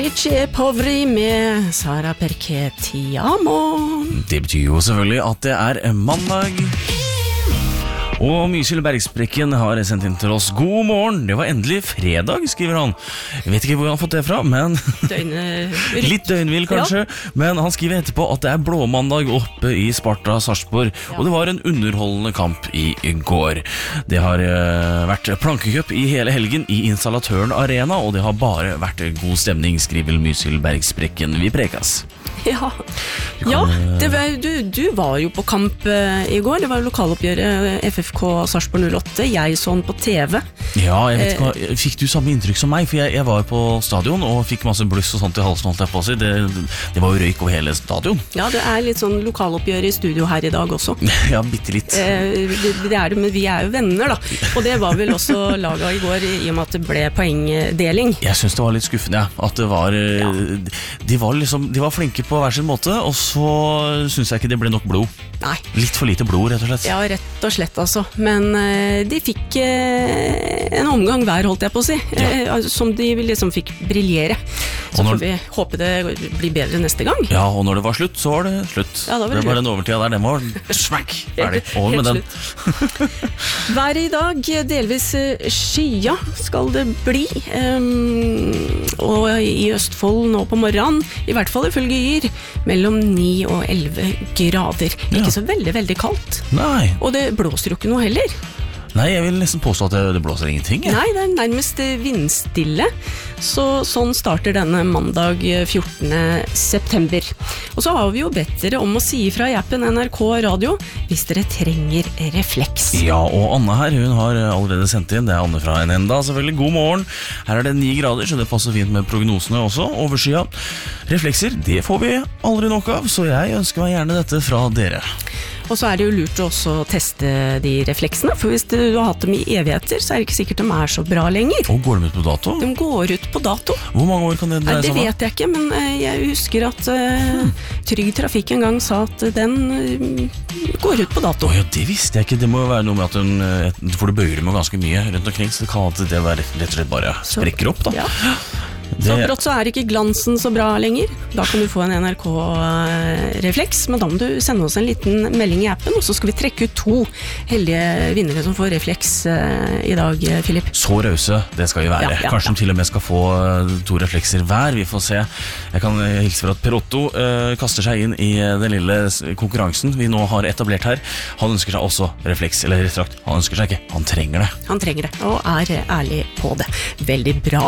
Ikke povri med Sara Perché ti amo. Det betyr jo selvfølgelig at det mandag. Og Mysil Bergsprekken har sendt inn til oss. God morgen, det var endelig fredag, skriver han. Jeg vet ikke hvor han har fått det fra, men litt døgnvill kanskje. Ja. Men han skriver etterpå at det blåmandag oppe i Sparta Sarpsborg. Ja. Og det var en underholdende kamp i går. Det har vært plankecup i hele helgen i Installatøren Arena, og det har bare vært god stemning, skriver Mysil Bergsprekken. Vi prekas. Ja, du var jo på kamp i går. Det var lokaloppgjøret FFK Sarpsborg 08. Jeg sånn på TV. Ja, jeg vet ikke, fikk du samme inntrykk som meg? For jeg var på stadion og fikk masse bluss og sånt i halsen, holdt jeg på å si. Det var jo røyk over hele stadion. Ja, det litt sånn lokaloppgjør i studio her i dag også. Ja, bitte litt. Det det, men vi jo venner da. Og det var vel også laget i går, i og med at det ble poengdeling. Jeg synes det var litt skuffende, ja. At det var, de var flinke på hver sin måte, og så synes jeg ikke det ble nok blod. Nei. Litt for lite blod, rett og slett. Ja, rett og slett altså. Men de fikk en omgang hver, holdt jeg på å si. Ja. Som de liksom fikk briljere. Så får vi håpe det blir bedre neste gang. Ja, og når det var slutt, så var det slutt. Ja, det var den overtida der, den var smack, ferdig. Over med den. Været i dag, delvis skya skal det bli. Og i Østfold nå på morgenen, i hvert fall ifølge Yr, mellom 9 og 11 grader. Ikke så veldig, veldig kaldt. Nei. Og det blåser jo ikke noe heller. Nei, jeg vil nesten påstå at det blåser ingenting. Ja. Nei, det nærmest vindstille. Sånn starter denne mandag 14. september. Og så har vi jo bedt dere om å si ifra i appen NRK Radio hvis dere trenger refleks. Ja, og Anne her, hun har allerede sendt inn. Det Anne fra NNDA, selvfølgelig. God morgen. Her det 9 grader, så det passer fint med prognosene også. Overskya. Reflekser, det får vi aldri nok av, så jeg ønsker meg gjerne dette fra dere. Og så det jo lurt å også teste de refleksene, for hvis du har hatt dem i evigheter, så det ikke sikkert de så bra lenger. Og går de ut på dato? De går ut på dato. Hvor mange år kan det dreie seg om? Det vet jeg ikke, men jeg husker at Trygg Trafikk en gang sa at den går ut på dato. Ja, det visste jeg ikke. Det må jo være noe med at for du bøyer dem ganske mye rundt omkring, så det kan at det være rett og slett bare sprekker opp da. Ja. Så brått så ikke glansen så bra lenger. Da kan du få en NRK-refleks, men da må du sende oss en liten melding i appen, og så skal vi trekke ut 2 heldige vinnere som får refleks i dag, Philip. Så rause, det skal vi være. Kanskje de til og med skal få 2 reflekser hver, vi får se. Jeg kan hilse for at Per Otto kaster seg inn i den lille konkurransen vi nå har etablert her. Han ønsker seg også refleks, eller rett og slett, han ønsker seg ikke, han trenger det. Han trenger det, og ærlig på det. Veldig bra!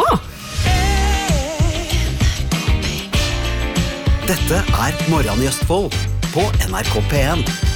Dette Morgen i Østfold på NRK P1.